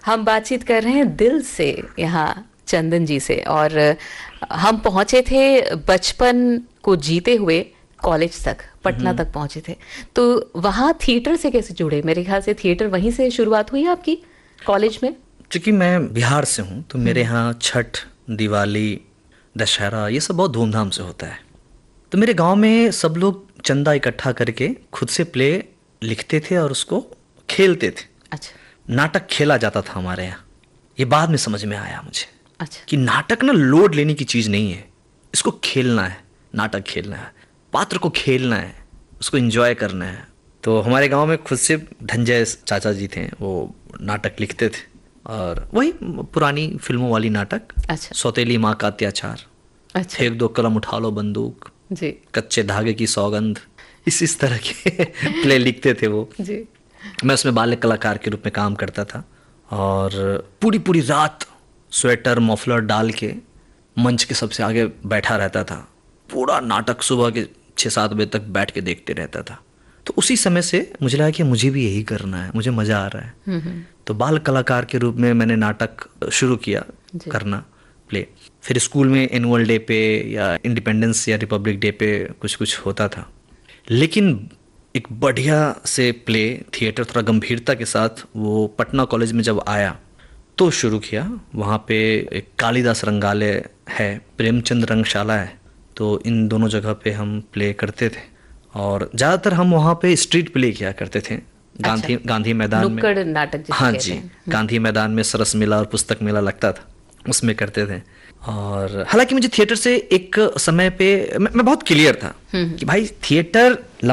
हम बातचीत कर रहे हैं दिल से यहाँ चंदन जी से, और हम पहुंचे थे बचपन को जीते हुए कॉलेज तक, पटना तक पहुंचे थे। तो वहाँ थिएटर से कैसे जुड़े? मेरे ख्याल से थिएटर वहीं से शुरुआत हुई आपकी कॉलेज में। क्योंकि मैं बिहार से हूँ तो मेरे यहाँ छठ, दिवाली, दशहरा ये सब बहुत धूमधाम से होता है। तो मेरे गांव में सब लोग चंदा इकट्ठा करके खुद से प्ले लिखते थे और उसको खेलते थे। अच्छा। नाटक खेला जाता था हमारे यहाँ। ये बाद में समझ में आया मुझे। अच्छा। कि नाटक ना लोड लेने की चीज़ नहीं है, इसको खेलना है, नाटक खेलना है, पात्र को खेलना है, उसको एंजॉय करना है। तो हमारे गांव में खुद से धनंजय चाचा जी थे, वो नाटक लिखते थे और वही पुरानी फिल्मों वाली नाटक। अच्छा। सौतेली माँ का अत्याचार, अच्छा फेंक दो कलम उठा लो बंदूक जी कच्चे धागे की सौगंध, इस तरह के प्ले लिखते थे वो जी। मैं उसमें बाल कलाकार के रूप में काम करता था और पूरी पूरी रात स्वेटर मफलर डाल के मंच के सबसे आगे बैठा रहता था। पूरा नाटक सुबह के 6-7 बजे तक बैठ के देखते रहता था। तो उसी समय से मुझे लगा कि मुझे भी यही करना है, मुझे मज़ा आ रहा है। तो बाल कलाकार के रूप में मैंने नाटक शुरू किया करना, प्ले। फिर स्कूल में एनुअल डे पे या इंडिपेंडेंस या रिपब्लिक डे पे कुछ कुछ होता था। लेकिन एक बढ़िया से प्ले थिएटर थोड़ा गंभीरता के साथ वो पटना कॉलेज में जब आया तो शुरू किया। वहाँ पे एक कालिदास रंगालय है, प्रेमचंद रंगशाला है, तो इन दोनों जगह पे हम प्ले करते थे और ज़्यादातर हम वहाँ पे स्ट्रीट प्ले किया करते थे। गांधी मैदान में, नुक्कड़ नाटक जिसे हाँ कहते जी, हैं। गांधी मैदान में सरस मेला और पुस्तक मेला लगता था, उसमें करते थे। और हालांकि मुझे थिएटर से एक समय पे मैं बहुत क्लियर था कि भाई थिएटर